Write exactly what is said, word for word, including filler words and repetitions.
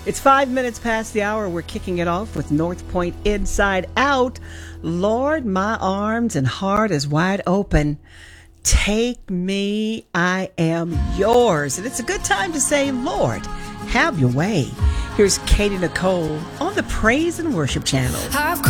It's five minutes past the hour. We're kicking it off with North Point Inside Out. Lord, my arms and heart is wide open. Take me, I am yours. And it's a good time to say, Lord, have your way. Here's Katie Nicole on the Praise and Worship Channel. I've